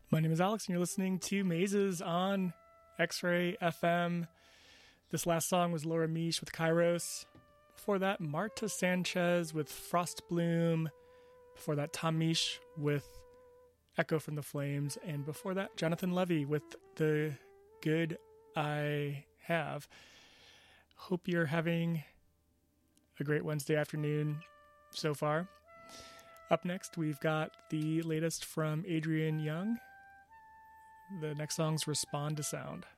My name is Alex, and you're listening to Mazes on X-Ray FM. This last song was Laura Misch with Kairos. Before that, Marta Sanchez with Frost Bloom. Before that, Tom Misch with Echo from the Flames. And before that, Jonathan Levy with The Good I Have. Hope you're having a great Wednesday afternoon so far. Up next, we've got the latest from Adrian Young. The next song's Respond to Sound.